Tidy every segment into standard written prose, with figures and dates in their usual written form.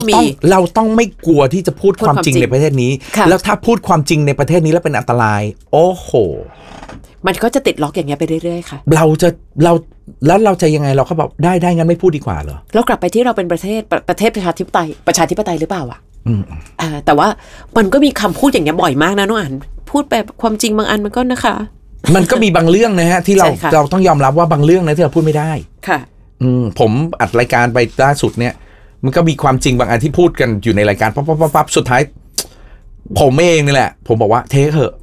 เราต้องไม่กลัวที่จะพูดความจริงในประเทศนี้แล้วถ้าพูดความจริงในประเทศนี้แล้วเป็นอันตรายโอ้โหมันก็จะติดล็อกอย่างเงี้ยไปเรื่อยๆค่ะเราจะยังไงเราก็บอกได้งั้นไม่พูดดีกว่าเหรอเรากลับไปที่เราเป็นประเทศประชาธิปไตยหรือเปล่าอ่ะแต่ว่ามันก็มีคำพูดอย่างเงี้ยบ่อยมากนะน้องอันพูดแบบความจริงบางอันมันก็นะคะมันก็มีบางเรื่องนะฮะที่เราต้องยอมรับว่าบางเรื่องนะที่เราพูดไม่ได้ค่ะผมอัดรายการไปล่าสุดเนี่ยมันก็มีความจริงบางอันที่พูดกันอยู่ในรายการปั๊บสุดท้ายผมเองนี่แหละผมบอกว่าเทคเถอะ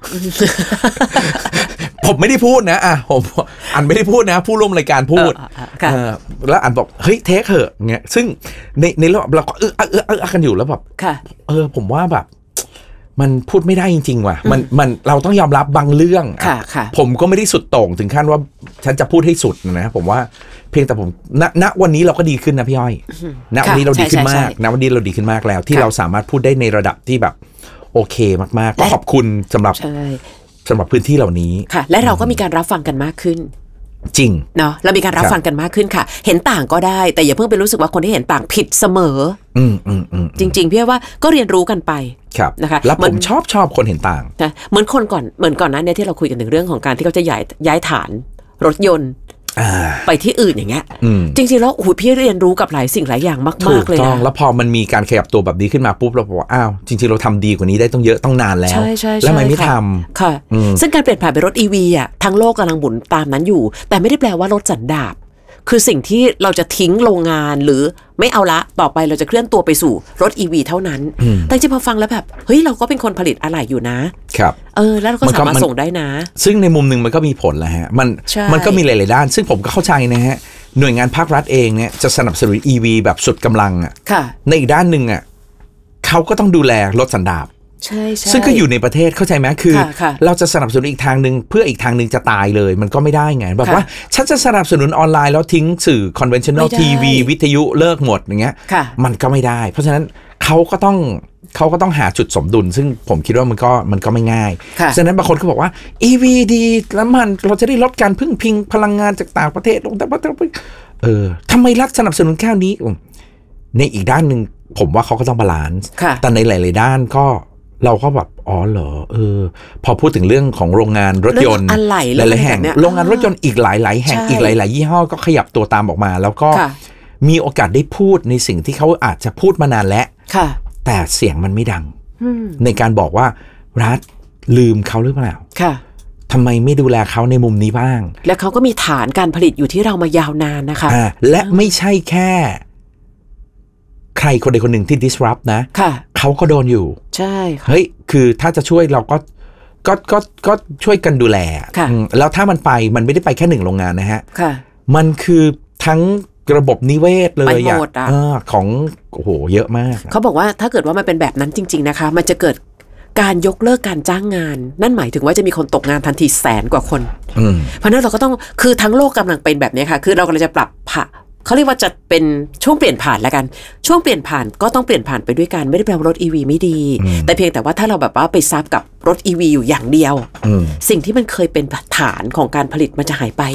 ผมไม่ได้พูดนะผมอันไม่ได้พูดนะผู้ร่วมรายการพูดแล้วอันบอกเฮ้ยเทคเถอะเงี้ยซึ่งในระหว่างเราก็กันอยู่แล้วแบบผมว่าแบบมันพูดไม่ได้จริงๆว่ะมันเราต้องยอมรับบางเรื่องผมก็ไม่ได้สุดโต่งถึงขั้นว่าฉันจะพูดให้สุดนะผมว่าเพียงแต่ผมณวันนี้เราก็ดีขึ้นนะพี่อ้อยณวันนี้เราดีขึ้นมากณวันนี้เราดีขึ้นมากแล้วที่เราสามารถพูดได้ในระดับที่แบบโอเคมากๆก็ขอบคุณสำหรับพื้นที่เหล่านี้ค่ะและเราก็มีการรับฟังกันมากขึ้นจริงเนาะเรามีการรับฟังกันมากขึ้นค่ะเห็นต่างก็ได้แต่อย่าเพิ่งไปรู้สึกว่าคนที่เห็นต่างผิดเสมอจริงๆพี่ว่าก็เรียนรู้กันไปนะคะแล้วผมชอบคนเห็นต่างนะเหมือนก่อนนั้นเนี่ยที่เราคุยกันถึงเรื่องของการที่เขาจะย้ายฐานรถยนต์ไปที่อื่นอย่างเงี้ยจริงๆแล้วพี่เรียนรู้กับหลายสิ่งหลายอย่างมากๆเลยนะแล้วพอมันมีการขยับตัวแบบนี้ขึ้นมาปุ๊บเราบอกว่าอ้าวจริงๆเราทำดีกว่านี้ได้ต้องเยอะต้องนานแล้วแล้วทำไมไม่ทำค่ะซึ่งการเปลี่ยนผ่านไปรถ EV อ่ะทั้งโลกกำลังหมุนตามนั้นอยู่แต่ไม่ได้แปลว่ารถสันดาปคือสิ่งที่เราจะทิ้งโรงงานหรือไม่เอาละต่อไปเราจะเคลื่อนตัวไปสู่รถ EV เท่านั้นแต่จริงพอฟังแล้วแบบเฮ้ยเราก็เป็นคนผลิตอะไหล่อยู่นะครับแล้วเราก็สามารถส่งได้นะซึ่งในมุมนึงมันก็มีผลแหละฮะมันก็มีหลายๆด้านซึ่งผมก็เข้าใจนะฮะหน่วยงานภาครัฐเองเนี่ยจะสนับสนุน EV แบบสุดกำลังอ่ะในอีกด้านนึงอ่ะเขาก็ต้องดูแลรถสันดาปซึ่งก็อยู่ในประเทศเข้าใจไหมคือเราจะสนับสนุนอีกทางนึงเพื่ออีกทางนึงจะตายเลยมันก็ไม่ได้ไงแบบว่าฉันจะสนับสนุนออนไลน์แล้วทิ้งสื่อ conventional ทีวีวิทยุเลิกหมดอย่างเงี้ยมันก็ไม่ได้เพราะฉะนั้นเขาก็ต้องหาจุดสมดุลซึ่งผมคิดว่ามันก็ไม่ง่ายฉะนั้นบางคนก็บอกว่า EV ดีแล้วมันเราจะได้ลดการพึ่งพิงพลังงานจากต่างประเทศลงแต่ทำไมรัฐสนับสนุนแค่นี้ในอีกด้านนึงผมว่าเขาก็ต้องบาลานซ์แต่ในหลายๆด้านก็เราก็แบบอ๋อเหรอพอพูดถึงเรื่องของโรงงานรถยนต์หลายๆแห่งโรงงานรถยนต์อีกหลายๆแห่งอีกหลายๆยี่ห้อก็ขยับตัวตามออกมาแล้วก็มีโอกาสได้พูดในสิ่งที่เขาอาจจะพูดมานานแล้วแต่เสียงมันไม่ดังในการบอกว่ารัฐลืมเขาหรือเปล่าทำไมไม่ดูแลเขาในมุมนี้บ้างและเขาก็มีฐานการผลิตอยู่ที่เรามายาวนานนะคะและไม่ใช่แค่ใครคนใดคนหนึ่งที่ disrupt นะเขาก็โดนอยู่ใช่เฮ้ยคือถ้าจะช่วยเราก็ช่วยกันดูแลแล้วถ้ามันไม่ได้ไปแค่หนึ่งโรงงานนะฮะมันคือทั้งระบบนิเวศเลยของโอ้โหเยอะมากเขาบอกว่าถ้าเกิดว่ามันเป็นแบบนั้นจริงๆนะคะมันจะเกิดการยกเลิกการจ้างงานนั่นหมายถึงว่าจะมีคนตกงานทันที100,000 กว่าคนเพราะนั้นเราก็ต้องคือทั้งโลกกำลังเป็นแบบนี้ค่ะคือเรากำลังจะปรับเขาเรียกว่าจะเป็นช่วงเปลี่ยนผ่านแล้วกันช่วงเปลี่ยนผ่านก็ต้องเปลี่ยนผ่านไปด้วยกันไม่ได้แปลว่ารถ EV ไม่ดีแต่เพียงแต่ว่าถ้าเราแบบว่าไปซับกับรถ EV อยู่อย่างเดียวสิ่งที่มันเคยเป็นฐานของการผลิตมันจะหายไป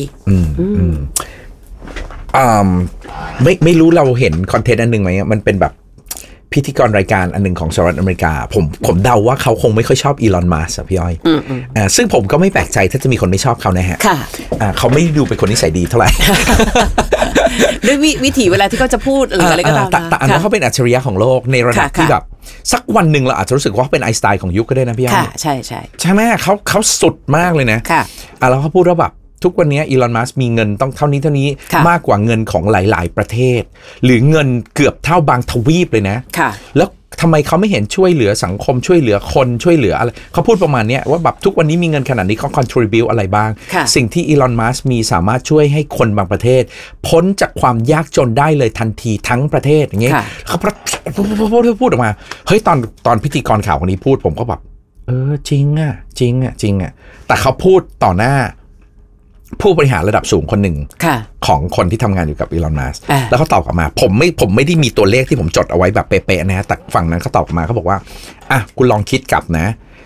ไม่รู้เราเห็นคอนเทนต์อันนึงไหมมันเป็นแบบพิธีกรรายการอันนึงของสหรัฐอเมริกาผมเดาว่าเขาคงไม่ค่อยชอบอีลอนมัสก์พี่อ้อยซึ่งผมก็ไม่แปลกใจถ้าจะมีคนไม่ชอบเขานะฮะเขาไม่ดูเป็นคนนิสัยดีเท่าไหร่ด้วยวิถีเวลาที่เขาจะพูดอะไรก็ตามแต่อันนั้นเขาเป็นอัจฉริยะของโลกในระดับที่แบบสักวันหนึ่งเราอาจจะรู้สึกว่าเขาเป็นไอน์สไตน์ของยุคก็ได้นะพี่อ้อยใช่ใช่ไหมเขาสุดมากเลยนะแล้วเขาพูดว่าแบบทุกวันนี้อีลอนมัสก์มีเงินต้องเท่านี้มากกว่าเงินของหลายๆประเทศหรือเงินเกือบเท่าบางทวีปเลยนะแล้วทำไมเขาไม่เห็นช่วยเหลือสังคมช่วยเหลือคนช่วยเหลืออะไรเขาพูดประมาณนี้ว่าแบบทุกวันนี้มีเงินขนาดนี้เขา contribute อะไรบ้างสิ่งที่อีลอนมัสก์มีสามารถช่วยให้คนบางประเทศพ้นจากความยากจนได้เลยทันทีทั้งประเทศอย่างเงี้ยเขาพูดออกมาเฮ้ยตอนพิธีกรข่าวคนนี้พูดผมก็แบบจริงอ่ะแต่เขาพูดต่อหน้าผู้บริหารระดับสูงคนหนึ่งของคนที่ทำงานอยู่กับอีลอนมัสก์แล้วเขาตอบกลับมาผมไม่ได้มีตัวเลขที่ผมจดเอาไว้แบบเป๊ะๆนะแต่ฝั่งนั้นเขาตอบกลับมาเขาบอกว่าคุณลองคิดกลับนะ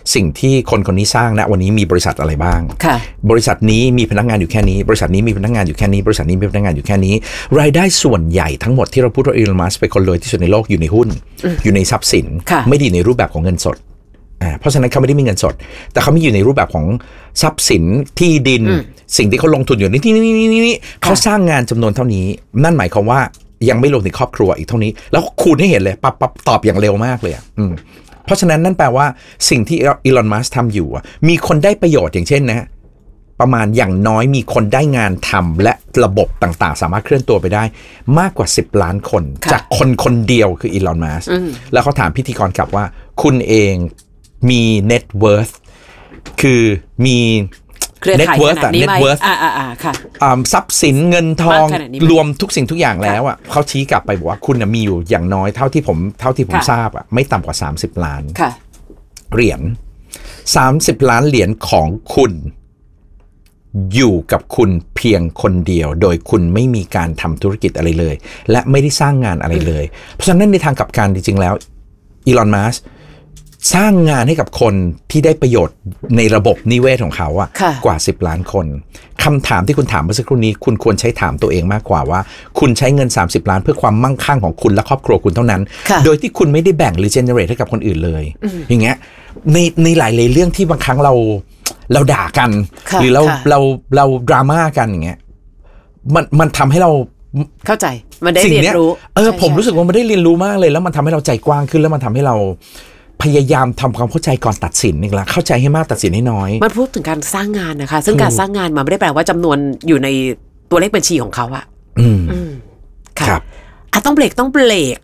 สิ่งที่คนนี้สร้างนะวันนี้มีบริษัทอะไรบ้างบริษัทนี้มีพนักงานอยู่แค่นี้บริษัทนี้มีพนักงานอยู่แค่นี้บริษัทนี้มีพนักงานอยู่แค่นี้รายได้ส่วนใหญ่ทั้งหมดที่เราพูดว่าอีลอน มัสก์เป็นคนรวยที่สุดในโลกอยู่ในหุ้นอยู่ในทรัพย์สินไม่ได้ในรูปแบบของเงินสดเพราะฉะนั้นเขาไม่ได้มีเงินสดแต่เขามีอยู่ในรูปแบบของทรัพย์สินที่ดินสิ่งที่เขาลงทุนอยู่นี่เขาสร้างงานจำนวนเท่านี้นั่นหมายความว่ายังไม่รวมถึงครอบครัวอีกเท่านี้แล้วคูณให้เห็นเลยปั๊บตอบอย่างเร็วมากเลยเพราะฉะนั้นนั่นแปลว่าสิ่งที่อีลอน มัสก์ทำอยู่มีคนได้ประโยชน์อย่างเช่นนะประมาณอย่างน้อยมีคนได้งานทำและระบบต่างๆสามารถเคลื่อนตัวไปได้มากกว่า10 ล้านคนจากคนเดียวคืออีลอน มัสก์แล้วเขาถามพิธีกรกลับว่าคุณเองมี net worth คือมี net worth net worth ค่ะทรัพย์สินเงินทองรวมทุกสิ่งทุกอย่างแล้วเขาชี้กลับไปบอกว่าคุณมีอยู่อย่างน้อยเท่าที่ผมทราบไม่ต่ำกว่า30 ล้านเหรียญ30 ล้านเหรียญของคุณอยู่กับคุณเพียงคนเดียวโดยคุณไม่มีการทำธุรกิจอะไรเลยและไม่ได้สร้างงานอะไรเลยเพราะฉะนั้นในทางกลับกันจริงๆแล้วอีลอน มัสก์สร้างงานให้กับคนที่ได้ประโยชน์ในระบบนิเวศของเขากว่า10 ล้านคนคำถามที่คุณถามเมื่อสักครู่นี้คุณควรใช้ถามตัวเองมากกว่าว่าคุณใช้เงิน30 ล้านเพื่อความมั่งคั่งของคุณและครอบครัวคุณเท่านั้นโดยที่คุณไม่ได้แบ่งหรือเจเนเรตให้กับคนอื่นเลยอย่างเงี้ยในหลายเรื่องที่บางครั้งเราด่ากันหรือเราดราม่ากันอย่างเงี้ยมันทำให้เราเข้าใจมันได้เรียนรู้ผมรู้สึกว่ามันได้เรียนรู้มากเลยแล้วมันทำให้เราใจกว้างขึ้นแล้วมันทำให้เราพยายามทำความเข้าใจก่อนตัดสินนี่แหละเข้าใจให้มากตัดสินให้น้อยมันพูดถึงการสร้างงานนะคะซึ่งการสร้างงานมันไม่ได้แปลว่าจำนวนอยู่ในตัวเลขบัญชีของเขาอะครับต้องเบรกค่ะต้องเบรก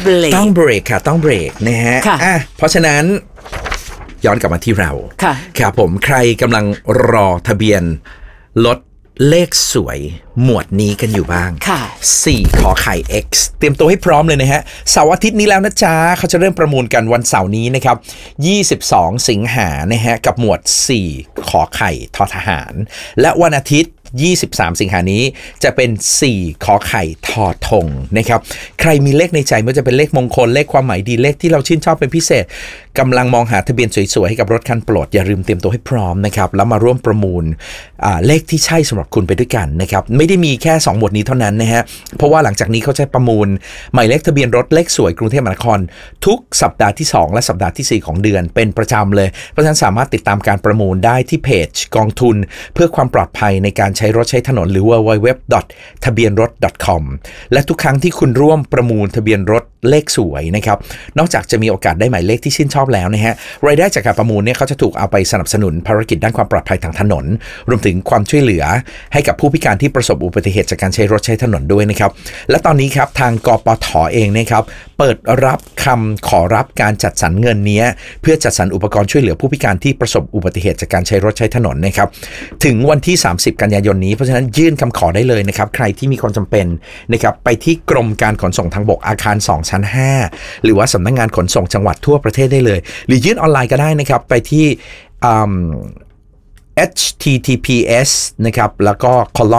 นะฮะเพราะฉะนั้นย้อนกลับมาที่เราครับผมใครกำลังรอทะเบียนรถเลขสวยหมวดนี้กันอยู่บ้าง4 ขอไข่ X เตรียมตัวให้พร้อมเลยนะฮะเสาร์อาทิตย์นี้แล้วนะจ๊ะเขาจะเริ่มประมูลกันวันเสาร์นี้นะครับ22 สิงหานะฮะกับหมวด4 ขอไข่ทอทหารและวันอาทิตย์23 สิงหานี้จะเป็น4 ขอไข่ทอธงนะครับใครมีเลขในใจไม่ว่าจะเป็นเลขมงคลเลขความหมายดีเลขที่เราชื่นชอบเป็นพิเศษกำลังมองหาทะเบียนสวยๆให้กับรถคันโปรดอย่าลืมเตรียมตัวให้พร้อมนะครับแล้วมาร่วมประมูลเลขที่ใช่สำหรับคุณไปด้วยกันนะครับไม่ได้มีแค่2หมวดนี้เท่านั้นนะฮะเพราะว่าหลังจากนี้เขาจะประมูลหมายเลขทะเบียนรถเลขสวยกรุงเทพมหานครทุกสัปดาห์ที่2และสัปดาห์ที่4ของเดือนเป็นประจำเลยเพราะฉะนั้นสามารถติดตามการประมูลได้ที่เพจกองทุนเพื่อความปลอดภัยในการใช้รถใช้ถนนหรือ www.ทะเบียนรถ .com และทุกครั้งที่คุณร่วมประมูลทะเบียนรถเลขสวยนะครับนอกจากจะมีโอกาสได้หมายเลขที่ชื่นชอบแล้วนะฮะรายได้จากการประมูลเนี่ยเขาจะถูกเอาไปสนับสนุนภารกิจด้านความปลอดภัยทางถนนรวมถึงความช่วยเหลือให้กับผู้พิการที่ประสบอุบัติเหตุจากการใช้รถใช้ถนนด้วยนะครับและตอนนี้ครับทางกปท.เองนะครับเปิดรับคำขอรับการจัดสรรเงินนี้เพื่อจัดสรรอุปกรณ์ช่วยเหลือผู้พิการที่ประสบอุบัติเหตุจากการใช้รถใช้ถนนนะครับถึงวันที่30 กันยายนนี้เพราะฉะนั้นยื่นคำขอได้เลยนะครับใครที่มีความจำเป็นนะครับไปที่กรมการขนส่งทางบกอาคาร2ชั้น5หรือว่าสำนักงานขนส่งจังหวัดทั่วประเทศได้เลยหรือยื่นออนไลน์ก็ได้นะครับไปที่https นะครับแล้วก็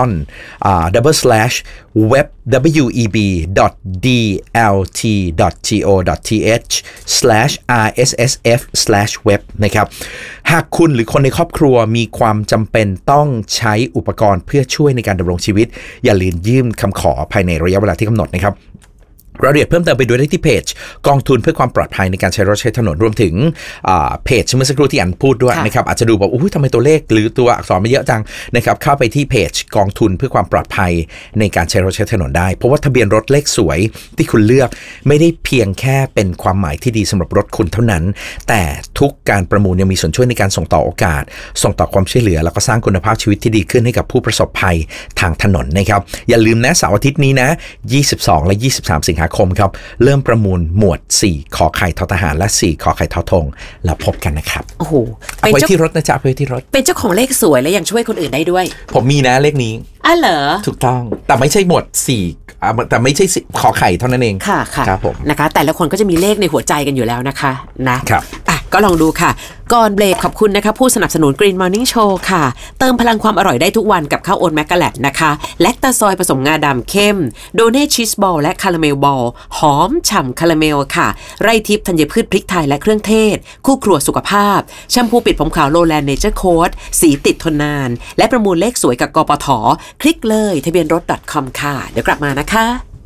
web.web.dlt.go.th/rssf/web นะครับหากคุณหรือคนในครอบครัวมีความจำเป็นต้องใช้อุปกรณ์เพื่อช่วยในการดำรงชีวิตอย่าลืมยื่นคำขอภายในระยะเวลาที่กำหนดนะครับรายละเอียดเพิ่มเติมไปดูได้ที่เพจกองทุนเพื่อความปลอดภัยในการใช้รถใช้ถนนรวมถึงเพจเมื่อสักครู่ที่อันพูดด้วยนะครับอาจจะดูแบบอุ้ยทำไมตัวเลขหรือตัวอักษรไม่เยอะจังนะครับเข้าไปที่เพจกองทุนเพื่อความปลอดภัยในการใช้รถใช้ถนนได้เพราะว่าทะเบียนรถเลขสวยที่คุณเลือกไม่ได้เพียงแค่เป็นความหมายที่ดีสำหรับรถคุณเท่านั้นแต่ทุกการประมูลยังมีส่วนช่วยในการส่งต่อโอกาสส่งต่อความช่วยเหลือแล้วก็สร้างคุณภาพชีวิตที่ดีขึ้นให้กับผู้ประสบภัยทางถนนนะครับอย่าลืมนะเสาร์อาทิตย์นี้นะ22และ23 สิงหาคมครับเริ่มประมูลหมวด4 ขอไข่ทอทหารและ4 ขอไข่ทอธงแล้วพบกันนะครับโอ้โหเอาไว้ที่รถนะจ๊ะเอาไว้ที่รถเป็นเจ้าของเลขสวยและยังช่วยคนอื่นได้ด้วยผมมีนะเลขนี้เหรอถูกต้องแต่ไม่ใช่หมวด4แต่ไม่ใช่ขอไข่เท่านั้นเองค่ะครับผมนะคะแต่ละคนก็จะมีเลขในหัวใจกันอยู่แล้วนะคะนะครับก็ลองดูค่ะก่อนเบรกขอบคุณนะคะผู้สนับสนุน Green Morning Show ค่ะเติมพลังความอร่อยได้ทุกวันกับข้าวโอ๊ตแมกกาแลตนะคะแลคตาซอยผสมงาดำเข้มโดเน่ชีสบอลและคาราเมลบอลหอมฉ่ำคาราเมลค่ะไร่ทิพย์ธัญพืชพริกไทยและเครื่องเทศคู่ครัวสุขภาพแชมพูปิดผมขาวโลแลนด์เนเจอร์โค้ดสีติดทนนานและประมูลเลขสวยกับกปท.คลิกเลยทะเบียนรถ .com ค่ะเดี๋ยวกลับมานะคะ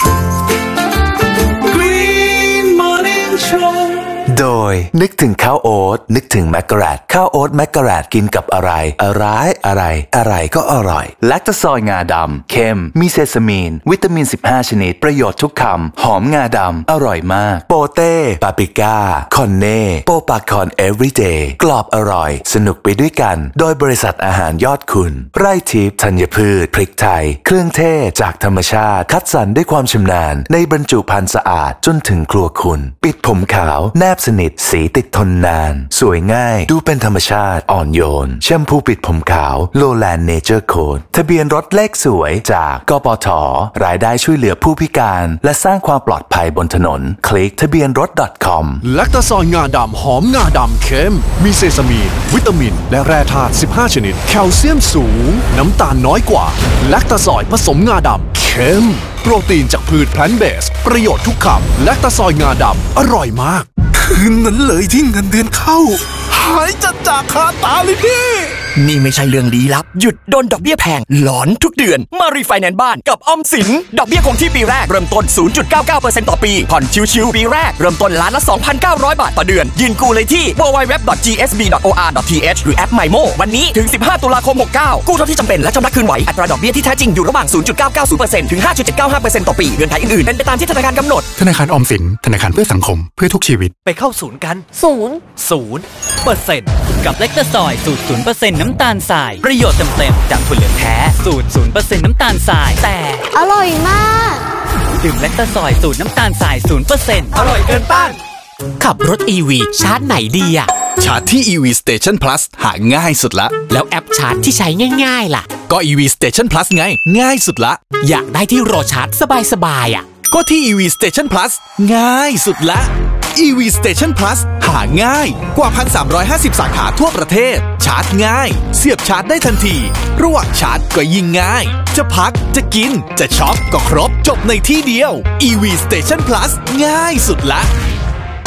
Green Morning Show โดยนึกถึงข้าวโอ๊ตนึกถึงแมกกะแรตข้าวโอ๊ตแมกกะแรตกินกับอะไรก็อร่อยแลคตาซอยงาดำเข้มมีเซซามีนวิตามิน15ชนิดประโยชน์ทุกคำหอมงาดำอร่อยมากโปเต้ปาปริก้าคอนเน่โปปาคอนเอฟวีเดย์กรอบอร่อยสนุกไปด้วยกันโดยบริษัทอาหารยอดคุณไร่ทิพย์ธัญพืชพริกไทยเครื่องเทศจากธรรมชาติคัดสรรด้วยความชำนาญในบรรจุภัณฑ์สะอาดจนถึงครัวคุณปิดผมขาวแนบสนิทสีติดทนนานสวยง่ายดูเป็นธรรมชาติอ่อนโยนแชมพูปิดผมขาวโลแลนด์เนเจอร์โค้ดทะเบียนรถเลขสวยจากกปท.รายได้ช่วยเหลือผู้พิการและสร้างความปลอดภัยบนถนนคลิกทะเบียนรถ .com แลคตาซอยงาดำหอมงาดำเข้มมีเซซามีนวิตามินและแร่ธาตุ15ชนิดแคลเซียมสูงน้ำตาลน้อยกว่าแลคตาซอยผสมงาดำเข้มโปรตีนจากพืชแพลนท์เบสประโยชน์ทุกคำแลคตาซอยงาดำอร่อยมากคืนนั้นเลยที่เงินเดือนเข้าหายจากคาตาเลยพี่นี่ไม่ใช่เรื่องลี้ลับหยุดโดนดอกเบี้ยแพงหลอนทุกเดือนมารีไฟแนนซ์บ้านกับออมสินดอกเบี้ยคงที่ปีแรกเริ่มต้น 0.99% ต่อปีผ่อนชิวๆปีแรกเริ่มต้นล้านละ 2,900 บาทต่อเดือนยื่นกู้เลยที่ www.gsb.or.th หรือแอป MyMo วันนี้ถึง15ตุลาคม69กู้เท่าที่จำเป็นและชำระคืนไหวอัตราดอกเบี้ยที่แท้จริงอยู่ระหว่าง 0.990% ถึง 5.795% ต่อปีเงื่อนไขอื่นๆเป็นไปตามที่ธนาคารกำหนดธนาคารออมสินธนาคารเพื่อสังคมเพื่อทุกชีวิตไปเข้าศูนย์กัน0%กับเล็กตาซอยสูตร 0% น้ำตาลทรายประโยชน์เต็มๆจากถั่วเหลืองแท้สูตร 0% น้ำตาลทรายแต่อร่อยมากดื่มเล็กตาซอยสูตรน้ำตาลทราย 0% อร่อยเกินต้านขับรถ EV ชาร์จไหนดีอะชาร์จที่ EV Station Plus หาง่ายสุดละแล้วแอปชาร์จที่ใช้ง่ายๆล่ะก็ EV Station Plus ไงง่ายสุดละอยากได้ที่รอชาร์จสบายๆอะก็ที่ EV Station Plus ง่ายสุดละ EV Station Plus หาง่ายกว่า 1,350 สาขาทั่วประเทศชาร์จง่ายเสียบชาร์จได้ทันทีระหว่างชาร์จก็ยิ่งง่ายจะพักจะกินจะช็อปก็ครบจบในที่เดียว EV Station Plus ง่ายสุดละ